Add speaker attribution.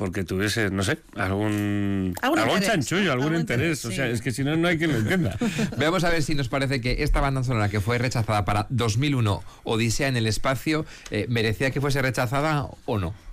Speaker 1: porque tuviese, no sé, algún
Speaker 2: interés,
Speaker 1: chanchullo, algún interés.
Speaker 2: sí.
Speaker 1: O sea, es que si no, no hay quien lo entienda.
Speaker 3: Veamos a ver si nos parece que esta banda sonora que fue rechazada para 2001, Odisea en el espacio, merecía que fuese rechazada o no.